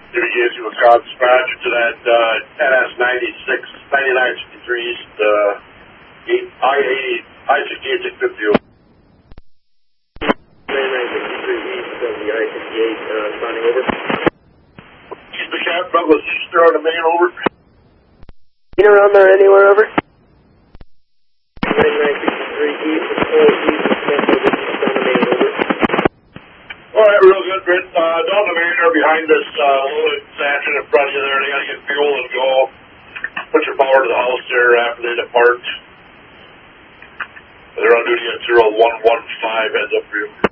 If you guys give a call, dispatch to that NS 96, 9963 East, I-68, 650. 9963 East of the I-68, responding over. East of Cap, Douglas Easter on the main, over. Around there anywhere, over. 9963 East of Cole East of Smith, Douglas East on the main, over. Alright, real good, Brent. Down the main there behind this loaded Saturn in front of you there. They gotta get fuel and go. Put your power to the house there after they depart. They're on duty at 0115, heads up for you.